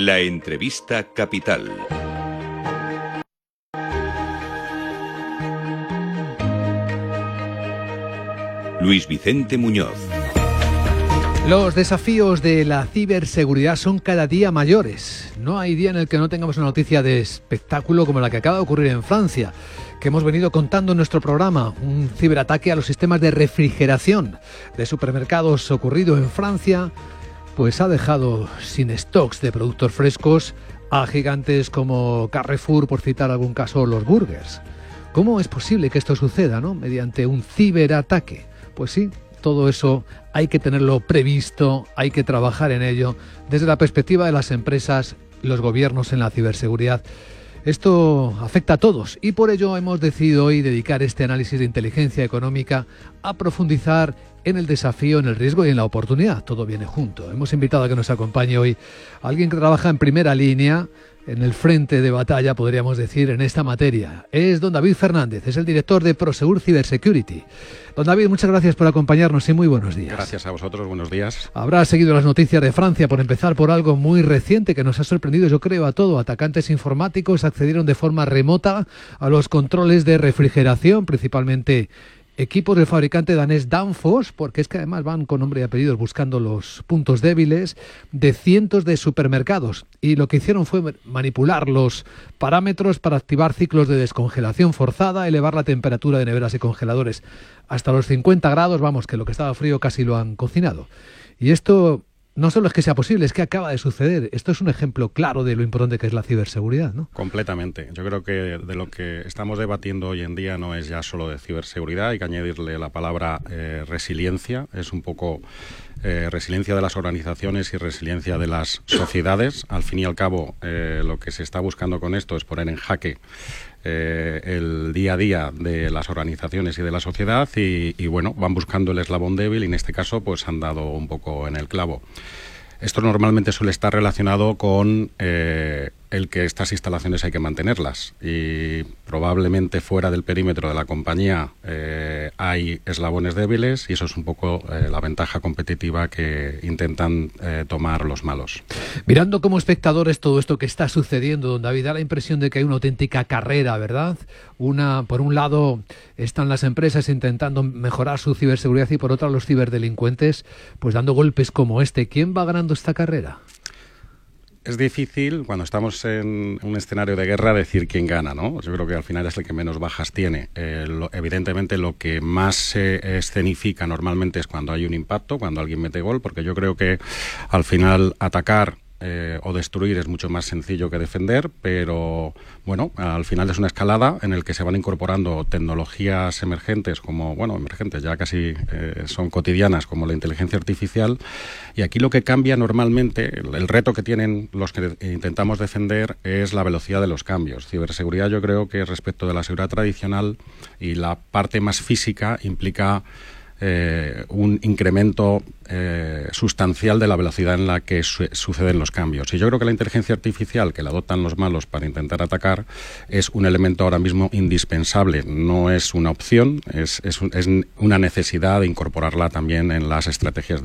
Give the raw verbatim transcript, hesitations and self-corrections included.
La entrevista capital. Luis Vicente Muñoz. Los desafíos de la ciberseguridad son cada día mayores. No hay día en el que no tengamos una noticia de espectáculo como la que acaba de ocurrir en Francia, que hemos venido contando en nuestro programa. Un ciberataque a los sistemas de refrigeración de supermercados ocurrido en Francia, pues ha dejado sin stocks de productos frescos a gigantes como Carrefour, por citar algún caso, los burgers. ¿Cómo es posible que esto suceda, no? Mediante un ciberataque. Pues sí, todo eso hay que tenerlo previsto, hay que trabajar en ello desde la perspectiva de las empresas y los gobiernos en la ciberseguridad. Esto afecta a todos y por ello hemos decidido hoy dedicar este análisis de inteligencia económica a profundizar en el desafío, en el riesgo y en la oportunidad. Todo viene junto. Hemos invitado a que nos acompañe hoy a alguien que trabaja en primera línea, en el frente de batalla, podríamos decir, en esta materia. Es don David Fernández, es el director de Prosegur Cybersecurity. Don David, muchas gracias por acompañarnos y muy buenos días. Gracias a vosotros, buenos días. Habrá seguido las noticias de Francia, por empezar por algo muy reciente que nos ha sorprendido, yo creo, a todo. Atacantes informáticos accedieron de forma remota a los controles de refrigeración, principalmente equipos del fabricante danés Danfoss, porque es que además van con nombre y apellidos buscando los puntos débiles de cientos de supermercados. Y lo que hicieron fue manipular los parámetros para activar ciclos de descongelación forzada, elevar la temperatura de neveras y congeladores hasta los cincuenta grados, vamos, que lo que estaba frío casi lo han cocinado. Y esto no solo es que sea posible, es que acaba de suceder. Esto es un ejemplo claro de lo importante que es la ciberseguridad, ¿no? Completamente. Yo creo que de lo que estamos debatiendo hoy en día no es ya solo de ciberseguridad, hay que añadirle la palabra eh, resiliencia. Es un poco eh, resiliencia de las organizaciones y resiliencia de las sociedades. Al fin y al cabo, eh, lo que se está buscando con esto es poner en jaque Eh, el día a día de las organizaciones y de la sociedad y, y bueno, van buscando el eslabón débil y en este caso pues han dado un poco en el clavo. Esto normalmente suele estar relacionado con eh, el que estas instalaciones hay que mantenerlas y probablemente fuera del perímetro de la compañía eh, hay eslabones débiles y eso es un poco eh, la ventaja competitiva que intentan eh, tomar los malos. Mirando como espectadores todo esto que está sucediendo, don David, da la impresión de que hay una auténtica carrera, ¿verdad? Una, por un lado están las empresas intentando mejorar su ciberseguridad y por otro los ciberdelincuentes pues dando golpes como este. ¿Quién va ganando esta carrera? Es difícil, cuando estamos en un escenario de guerra, decir quién gana, ¿no? Yo creo que al final es el que menos bajas tiene. Eh, lo, evidentemente, lo que más se escenifica normalmente es cuando hay un impacto, cuando alguien mete gol, porque yo creo que al final atacar Eh, o destruir es mucho más sencillo que defender, pero bueno, al final es una escalada en el que se van incorporando tecnologías emergentes como, bueno, emergentes, ya casi eh, son cotidianas, como la inteligencia artificial, y aquí lo que cambia normalmente, el, el reto que tienen los que intentamos defender es la velocidad de los cambios. Ciberseguridad yo creo que respecto de la seguridad tradicional y la parte más física implica Eh, un incremento eh, sustancial de la velocidad en la que su suceden los cambios. Y yo creo que la inteligencia artificial, que la adoptan los malos para intentar atacar, es un elemento ahora mismo indispensable. No es una opción, es, es, un, es una necesidad de incorporarla también en las estrategias